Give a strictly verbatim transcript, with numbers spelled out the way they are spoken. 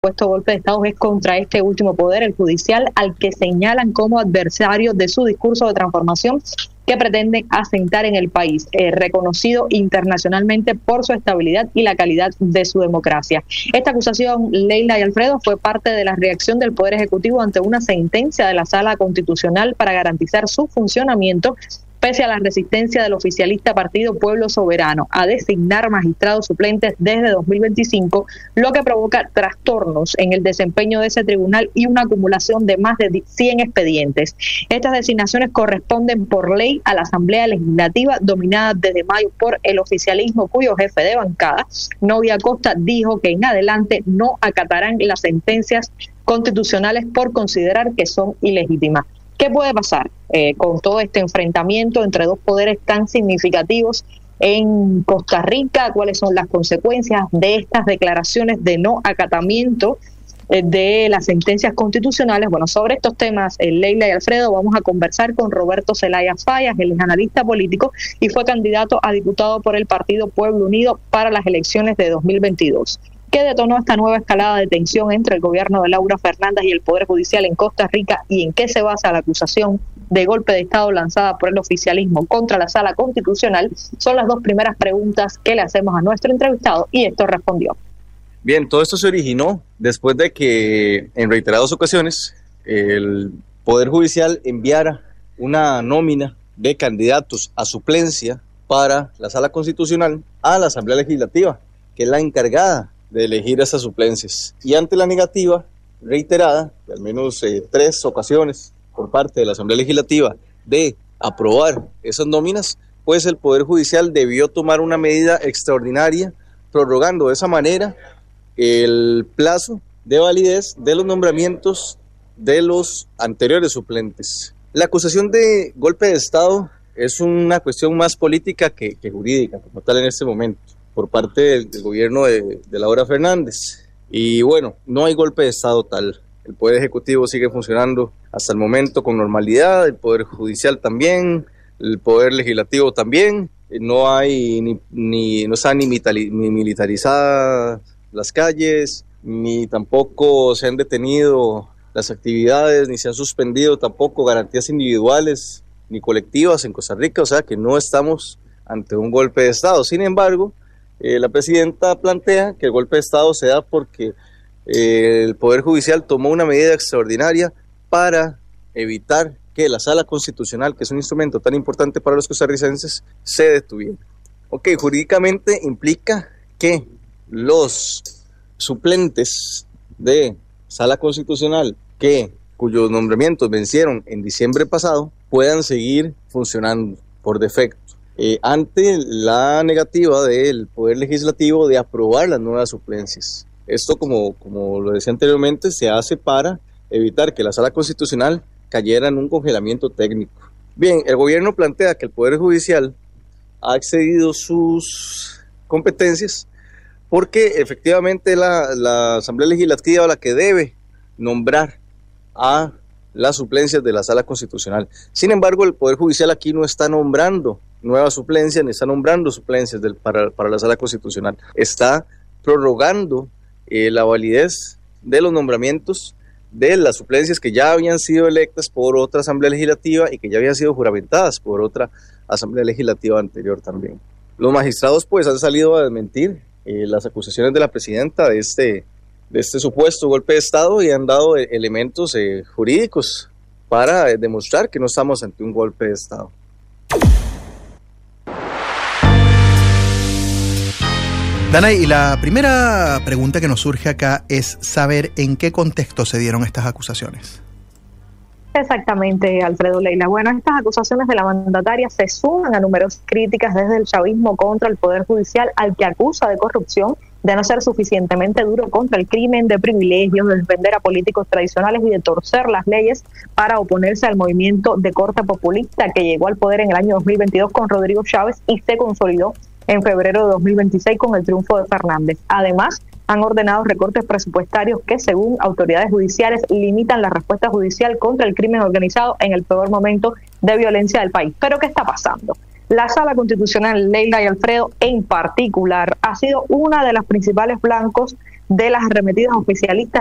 supuesto golpe de Estado es contra este último poder, el judicial, al que señalan como adversario de su discurso de transformación que pretenden asentar en el país, eh, reconocido internacionalmente por su estabilidad y la calidad de su democracia. Esta acusación, Leila y Alfredo, fue parte de la reacción del Poder Ejecutivo ante una sentencia de la Sala Constitucional para garantizar su funcionamiento, pese a la resistencia del oficialista Partido Pueblo Soberano a designar magistrados suplentes desde dos mil veinticinco, lo que provoca trastornos en el desempeño de ese tribunal y una acumulación de más de cien expedientes. Estas designaciones corresponden por ley a la Asamblea Legislativa, dominada desde mayo por el oficialismo, cuyo jefe de bancada, Novia Costa, dijo que en adelante no acatarán las sentencias constitucionales por considerar que son ilegítimas. ¿Qué puede pasar eh, con todo este enfrentamiento entre dos poderes tan significativos en Costa Rica? ¿Cuáles son las consecuencias de estas declaraciones de no acatamiento eh, de las sentencias constitucionales? Bueno, sobre estos temas, eh, Leila y Alfredo, vamos a conversar con Roberto Zelaya Fallas. Él es analista político y fue candidato a diputado por el Partido Pueblo Unido para las elecciones de dos mil veintidós. ¿Qué detonó esta nueva escalada de tensión entre el gobierno de Laura Fernández y el Poder Judicial en Costa Rica, y en qué se basa la acusación de golpe de Estado lanzada por el oficialismo contra la Sala Constitucional? Son las dos primeras preguntas que le hacemos a nuestro entrevistado y esto respondió. Bien, todo esto se originó después de que en reiteradas ocasiones el Poder Judicial enviara una nómina de candidatos a suplencia para la Sala Constitucional a la Asamblea Legislativa, que es la encargada de elegir esas suplencias. Y ante la negativa reiterada, de al menos eh, tres ocasiones por parte de la Asamblea Legislativa de aprobar esas nóminas, pues el Poder Judicial debió tomar una medida extraordinaria, prorrogando de esa manera el plazo de validez de los nombramientos de los anteriores suplentes. La acusación de golpe de Estado es una cuestión más política que, que jurídica, como tal en este momento, por parte del, del gobierno de, de Laura Fernández. Y bueno, no hay golpe de Estado tal. El Poder Ejecutivo sigue funcionando hasta el momento con normalidad, el Poder Judicial también, el Poder Legislativo también. No hay ni, ni no están ni, ni militarizadas las calles, ni tampoco se han detenido las actividades, ni se han suspendido tampoco garantías individuales ni colectivas en Costa Rica, o sea que no estamos ante un golpe de Estado. Sin embargo, Eh, la presidenta plantea que el golpe de Estado se da porque eh, el Poder Judicial tomó una medida extraordinaria para evitar que la Sala Constitucional, que es un instrumento tan importante para los costarricenses, se detuviera. Ok, jurídicamente implica que los suplentes de Sala Constitucional que cuyos nombramientos vencieron en diciembre pasado puedan seguir funcionando por defecto. Eh, ante la negativa del Poder Legislativo de aprobar las nuevas suplencias. Esto, como, como lo decía anteriormente, se hace para evitar que la Sala Constitucional cayera en un congelamiento técnico. Bien, el gobierno plantea que el Poder Judicial ha excedido sus competencias porque efectivamente la, la Asamblea Legislativa es la que debe nombrar a las suplencias de la Sala Constitucional. Sin embargo, el Poder Judicial aquí no está nombrando nuevas suplencias, ni está nombrando suplencias del, para, para la Sala Constitucional. Está prorrogando eh, la validez de los nombramientos de las suplencias que ya habían sido electas por otra Asamblea Legislativa y que ya habían sido juramentadas por otra Asamblea Legislativa anterior también. Los magistrados pues han salido a desmentir eh, las acusaciones de la presidenta de este, de este supuesto golpe de Estado y han dado eh, elementos eh, jurídicos para eh, demostrar que no estamos ante un golpe de Estado. Danay, y la primera pregunta que nos surge acá es saber en qué contexto se dieron estas acusaciones. Exactamente, Alfredo, Leila. Bueno, estas acusaciones de la mandataria se suman a numerosas críticas desde el chavismo contra el Poder Judicial, al que acusa de corrupción, de no ser suficientemente duro contra el crimen, de privilegios, de defender a políticos tradicionales y de torcer las leyes para oponerse al movimiento de corte populista que llegó al poder en el año dos mil veintidós con Rodrigo Chávez y se consolidó en febrero de dos mil veintiséis con el triunfo de Fernández. Además, han ordenado recortes presupuestarios que, según autoridades judiciales, limitan la respuesta judicial contra el crimen organizado en el peor momento de violencia del país. ¿Pero qué está pasando? La Sala Constitucional, Leila y Alfredo, en particular, ha sido una de las principales blancos de las arremetidas oficialistas